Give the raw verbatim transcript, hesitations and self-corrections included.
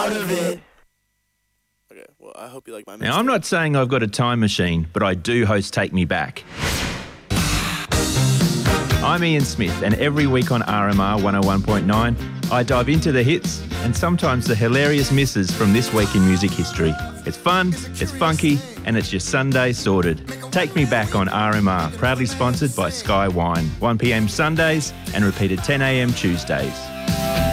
part of it. Okay, well, I hope you like my mixtape. Now, I'm not saying I've got a time machine, but I do host Take Me Back. I'm Ian Smith, and every week on R M R one oh one point nine, I dive into the hits and sometimes the hilarious misses from this week in music history. It's fun, it's funky, and it's your Sunday sorted. Take Me Back on R M R, proudly sponsored by Sky Wine. one p m Sundays and repeated ten a m Tuesdays.